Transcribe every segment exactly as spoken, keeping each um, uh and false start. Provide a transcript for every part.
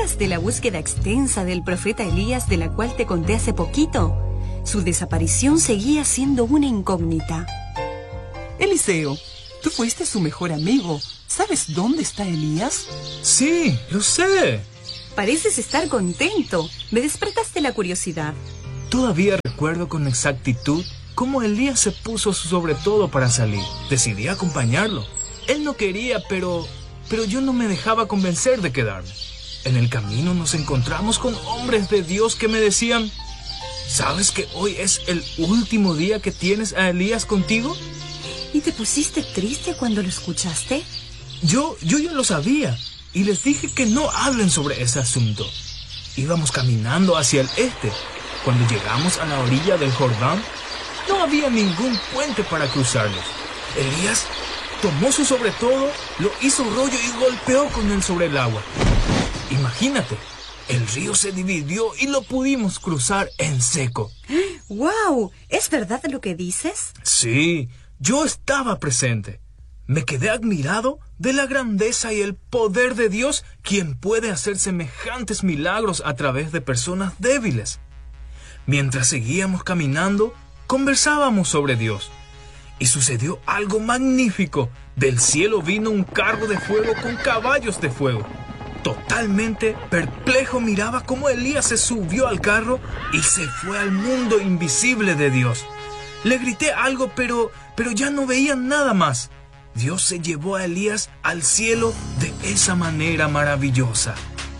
acuerdas de la búsqueda extensa del profeta Elías de la cual te conté hace poquito? Su desaparición seguía siendo una incógnita. Eliseo, tú fuiste su mejor amigo. ¿Sabes dónde está Elías? Sí, lo sé. Pareces estar contento. Me despertaste la curiosidad. Todavía recuerdo con exactitud cómo Elías se puso su sobretodo para salir. Decidí acompañarlo. Él no quería, pero... pero yo no me dejaba convencer de quedarme. En el camino nos encontramos con hombres de Dios que me decían: ¿sabes que hoy es el último día que tienes a Elías contigo? ¿Y te pusiste triste cuando lo escuchaste? Yo, yo ya lo sabía y les dije que no hablen sobre ese asunto. Íbamos caminando hacia el este. Cuando llegamos a la orilla del Jordán, no había ningún puente para cruzarlos. Elías tomó su sobretodo, lo hizo rollo y golpeó con él sobre el agua. Imagínate, el río se dividió y lo pudimos cruzar en seco. ¡Wow! ¿Es verdad lo que dices? Sí, yo estaba presente. Me quedé admirado de la grandeza y el poder de Dios, quien puede hacer semejantes milagros a través de personas débiles. Mientras seguíamos caminando, conversábamos sobre Dios. Y sucedió algo magnífico. Del cielo vino un carro de fuego con caballos de fuego. Totalmente perplejo miraba cómo Elías se subió al carro y se fue al mundo invisible de Dios. Le grité algo, pero, pero ya no veía nada más. Dios se llevó a Elías al cielo de esa manera maravillosa.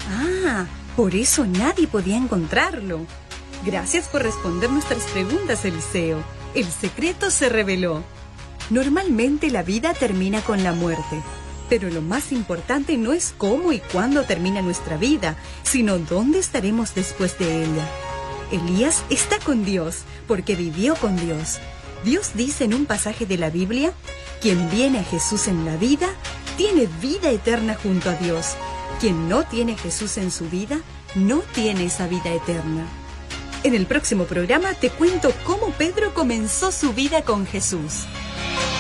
Ah, por eso nadie podía encontrarlo. Gracias por responder nuestras preguntas, Eliseo. El secreto se reveló. Normalmente la vida termina con la muerte, pero lo más importante no es cómo y cuándo termina nuestra vida, sino dónde estaremos después de ella. Elías está con Dios porque vivió con Dios. Dios dice en un pasaje de la Biblia: quien viene a Jesús en la vida, tiene vida eterna junto a Dios. Quien no tiene a Jesús en su vida, no tiene esa vida eterna. En el próximo programa te cuento cómo Pedro comenzó su vida con Jesús.